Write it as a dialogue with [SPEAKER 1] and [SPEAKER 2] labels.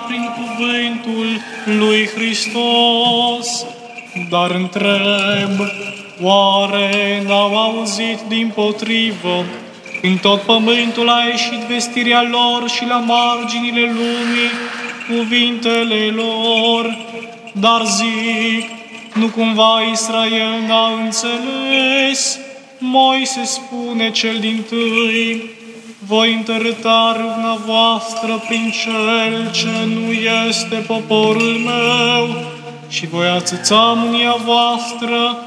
[SPEAKER 1] prin cuvântul lui Hristos. Dar întreb, oare n-au auzit dimpotrivă, în tot pământul a ieșit vestirea lor și la marginile lumii cuvintele lor? Dar zic, nu cumva Israel n-a înțeles? Moise spune cel din-tâi, voi întărâta râvna voastră prin cel ce nu este poporul meu și voi ațăța mânia voastră